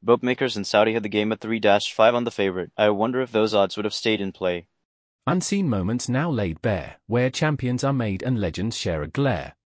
Bookmakers in Saudi had the game at 3-5 on the favorite. I wonder if those odds would have stayed in play. Unseen moments now laid bare, where champions are made and legends share a glare.